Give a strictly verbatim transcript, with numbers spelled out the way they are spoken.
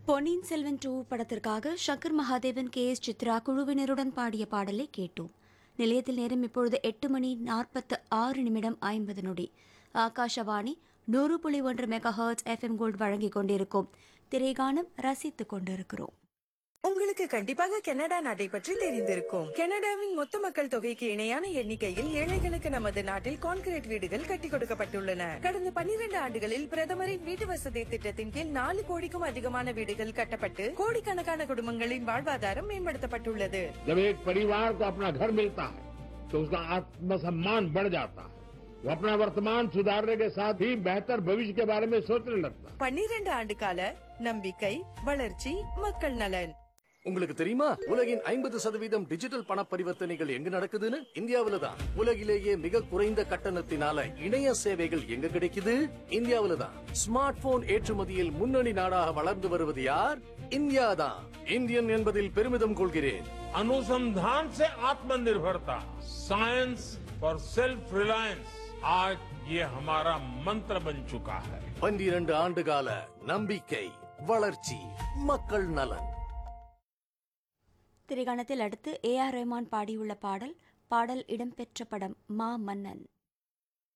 Ponniyin Selvan two படத்திற்காக Shankar Mahadevan K S Chitra குழுவினருடன் பாடிய பாடலை கேட்டோம். நிலையத்தில் நேரம் இப்பொழுது எட்டு மணி நாற்பத்து ஆறு நிமிடம் ஐம்பது நொடி. ஆகாஷவாணி நூறு புள்ளி ஒன்று மெகா ஹெர்ட்ஸ் எஃப்எம் கோல்ட் வழங்கிக் கொண்டிருக்கும் திரைகானம் ரசித்துக் கொண்டிருக்கிறோம். உங்களுக்கு கண்டிப்பாக கனடா நாட்டை பற்றி தெரிந்திருக்கும். கனடாவின் மொத்த மக்கள் தொகைக்கு இணையான எண்ணிக்கையில் ஏழைகளுக்கு நமது நாட்டில் கான்கிரீட் வீடுகள் கட்டி கொடுக்கப்பட்டுள்ளன. கடந்த பன்னிரண்டு ஆண்டுகளில் பிரதமரின் வீட்டு வசதி திட்டத்தின் கீழ் நாலு கோடிக்கும் அதிகமான வீடுகள் கட்டப்பட்டு கோடிக்கணக்கான குடும்பங்களின் வாழ்வாதாரம் மேம்படுத்தப்பட்டுள்ளது. जब एक परिवार को अपना घर मिलता है तो उसका आत्मसम्मान बढ़ जाता है. वो अपना वर्तमान सुधारने के साथ ही बेहतर भविष्य के बारे में सोचने लगता है. பன்னிரண்டு ஆண்டு கால நம்பிக்கை, வளர்ச்சி, மக்கள் நலன். உங்களுக்கு தெரியுமா, உலகின் ஐம்பது சதவீதம் டிஜிட்டல் பண பரிவர்த்தனைகள் எங்க நடக்குதுன்னு? இந்தியாவில தான். உலகிலேயே மிக குறைந்த கட்டணத்தினால இணைய சேவைகள் எங்க கிடைக்குது? இந்தியாவில தான். ஸ்மார்ட் போன் ஏற்றுமதியில் முன்னணி நாடாக வளர்ந்து வருவது யார்? இந்தியா தான். இந்தியன் என்பதில் பெருமிதம் கொள்கிறேன். अनुसंधान से आत्मनिर्भरता, साइंस फॉर सेल्फ रिलायंस, आज ये हमारा मंत्र बन चुका है. பன்னிரண்டு ஆண்டு கால நம்பிக்கை, வளர்ச்சி, மக்கள் நலன். திரைகாணத்தில் அடுத்து ஏ ஆர் ரஹ்மான் பாடியுள்ள பாடல் பாடல் இடம்பெற்ற படம் மா மன்னன்.